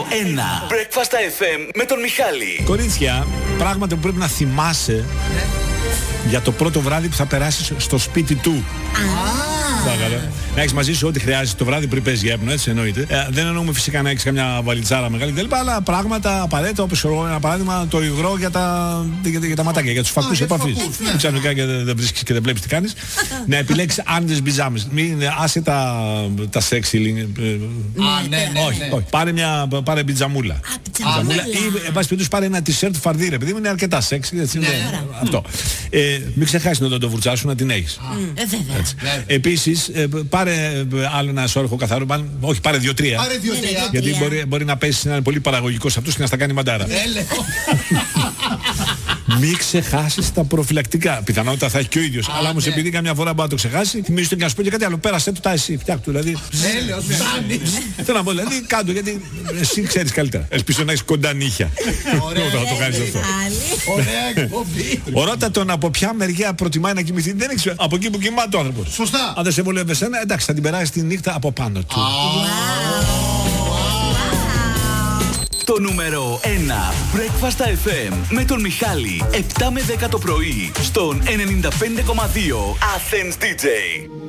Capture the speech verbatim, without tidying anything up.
ένα. Breakfast εφ εμ με τον Μιχάλη. Κορίτσια, πράγματα που πρέπει να θυμάσαι για το πρώτο βράδυ που θα περάσεις στο σπίτι του. Να έχεις μαζί σου ό,τι χρειάζεται το βράδυ πριν πες για ύπνο, έτσι εννοείται. Ε, δεν εννοούμε φυσικά να έχεις καμιά βαλιτσάρα μεγάλη κτλ. Αλλά πράγματα απαραίτητα, όπως ένα παράδειγμα το υγρό για τα, για, για τα ματάκια, για τους φακούς επαφής. Δεν ξαφνικά και δεν βρίσκεις και δεν βλέπεις τι κάνεις. Να επιλέξεις άνετες μπιζάμες. Μην άσε τα, τα sexy. Όχι, όχι. Πάρε μια πάρε μπιτζαμούλα. Ή εν πάση περιπτώσει πάρε ένα t-shirt φαρδί, επειδή είναι αρκετά sexy. Αυτό. Μην ξεχάσεις να το βουρτσάσου να την έχεις. Επίσης, πάρε άλλο ένα σόρχο καθαρό, όχι πάρε δύο-τρία. Πάρε δύο-τρία. Γιατί μπορεί, μπορεί να πέσει να είναι πολύ παραγωγικός αυτός και να στα κάνει μαντάρα. Μην ξεχάσεις τα προφυλακτικά. Πιθανότητα θα έχει και ο ίδιος. Αλλά όμως επειδή καμιά φορά μπορεί να το ξεχάσει, θυμίζεις το και να σου πω και κάτι άλλο. Πέρασε το τα εσύ. Φτιάκτου δηλαδή. Θέλω να πω δηλαδή κάτω γιατί εσύ ξέρεις καλύτερα. Ελπίζω να έχεις κοντά νύχια. Ωραία. Θα το κάνεις αυτό. Ωραία εκπομπή. Ρώτα τον από ποια μεριά προτιμάει να κοιμηθεί. Δεν έχεις από εκεί που κοιμάται ο άνθρωπος. Σωστά. Αν δεν σε βολεύει εσένα, εντάξει, θα την περάσει τη νύχτα από πάνω του. Το νούμερο ένα Breakfast εφ εμ με τον Μιχάλη. επτά με δέκα το πρωί στον ενενήντα πέντε κόμμα δύο Athens ντι τζέι.